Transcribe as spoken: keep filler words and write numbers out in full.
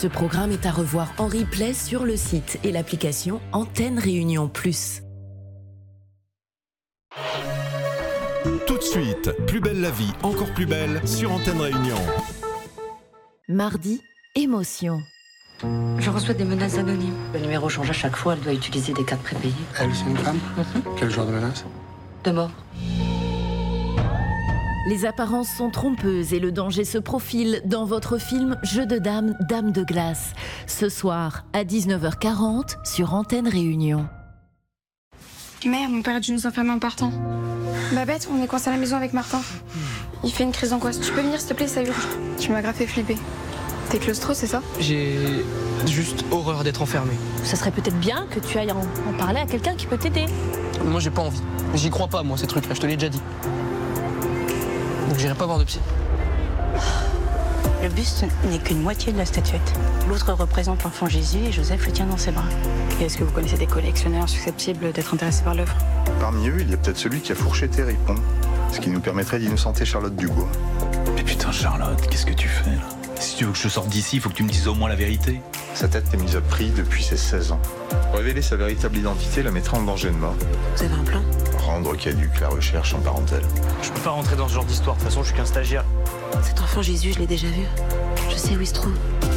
Ce programme est à revoir en replay sur le site et l'application Antenne Réunion Plus. Tout de suite, Plus belle la vie, encore plus belle sur Antenne Réunion. Mardi, émotion. Je reçois des menaces anonymes. Le numéro change à chaque fois, elle doit utiliser des cartes prépayées. Elle, c'est une femme ? Mm-hmm. Quel genre de menace ? De mort. Les apparences sont trompeuses et le danger se profile dans votre film Jeu de dames, Dame de glace. Ce soir, à dix-neuf heures quarante, sur Antenne Réunion. Merde, mon père a dû nous enfermer en partant. Babette, on est coincé à la maison avec Martin. Il fait une crise d'angoisse. Tu peux venir, s'il te plaît, ça urge. Tu m'as grave fait flipper. T'es claustro, c'est ça ? J'ai juste horreur d'être enfermé. Ça serait peut-être bien que tu ailles en, en parler à quelqu'un qui peut t'aider. Moi, j'ai pas envie. J'y crois pas, moi, ces trucs-là, je te l'ai déjà dit. Donc j'irai pas voir de psy. Le buste n'est qu'une moitié de la statuette. L'autre représente l'enfant Jésus et Joseph le tient dans ses bras. Et est-ce que vous connaissez des collectionneurs susceptibles d'être intéressés par l'œuvre ? Parmi eux, il y a peut-être celui qui a fourché Ripon, ce qui nous permettrait d'innocenter Charlotte Dubois. Mais putain, Charlotte, qu'est-ce que tu fais là ? Si tu veux que je sorte d'ici, il faut que tu me dises au moins la vérité. Sa tête est mise à prix depuis ses seize ans. Révéler sa véritable identité la mettrait en danger de mort. Vous avez un plan ? Rendre caduque la recherche en parentèle. Je peux pas rentrer dans ce genre d'histoire, de toute façon, je suis qu'un stagiaire. Cet enfant Jésus, je l'ai déjà vu. Je sais où il se trouve.